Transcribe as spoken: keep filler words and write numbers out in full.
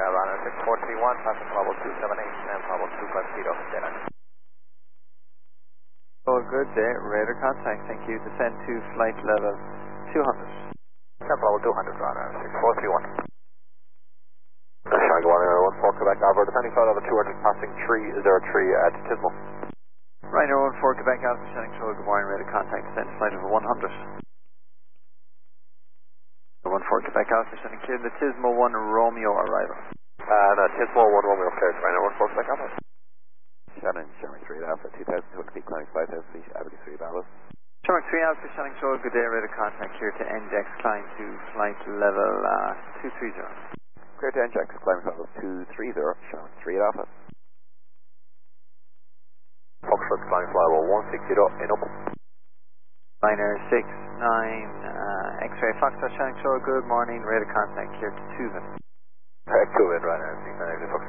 Ryanair six four three one, passing level two seven eight, and level two five zero, Dana. Oh, good day, radar contact, thank you. Descend to flight level two hundred. Descend level two hundred, Ryanair six four three one. Shanghai one Air one four Quebec Alpha, descending flight level two hundred, passing three zero three at Tismo. Ryanair one four Quebec Alpha, descending to good morning, radar contact, descend to flight level one hundred. one four Quebec Alpha, descending clear the Tismo one Romeo arrival. Uh, no, Tismo one Romeo cleared, Ryanair one four Quebec Alpha. Shannon, Sherman three Alpha, two thousand two hundred feet, climbing five thousand feet, Abbey three Bravo. Sherman three Alpha, descending to good day, radar contact, clear to N J X, climb to flight level uh, two three zero. Clear to N J X, climbing level two three zero, Sherman three Alpha. Foxtrot, climbing flight level one six zero, in up. Ryanair six nine, uh, X-ray Foxtrot, Shannon Shore, good morning, radar contact, clear to Tuvin. Uh, Tuvin, Ryanair six nine,